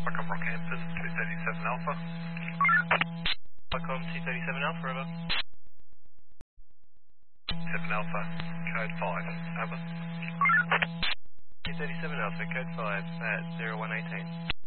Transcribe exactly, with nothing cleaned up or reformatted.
Welcome Rockhampton, two thirty-seven Alpha. Welcome two thirty-seven Alpha, over. seven Alpha, code five, over. two thirty-seven Alpha, code five at zero one eighteen.